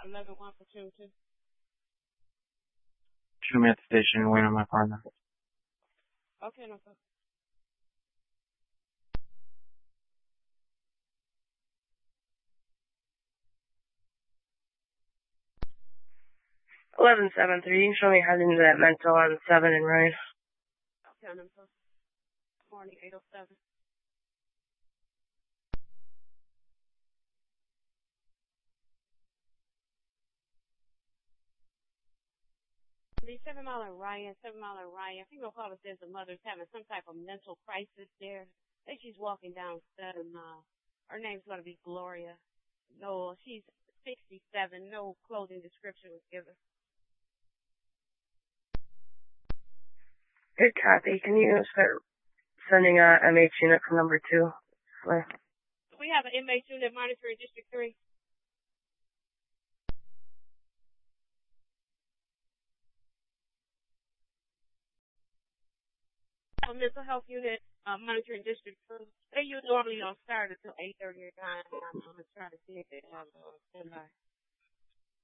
11-1 for June 2. Shoot me at the station, waiting on my partner. Okay, no problem. Show me heading to that mental on 7 and Ryan. Okay, no problem. Morning, 807. The 7 Mile and Ryan. Female caller says the mother's having some type of mental crisis there. I think she's walking down 7 Mile. Her name's going to be Gloria. No, she's 67. No clothing description was given. Good copy. Can you start sending a MH unit from number 2? We have an MH unit monitoring District 3. A mental health unit monitoring District 2. They normally don't start until 8:30 or 9. I'm going to try to see if they have standby.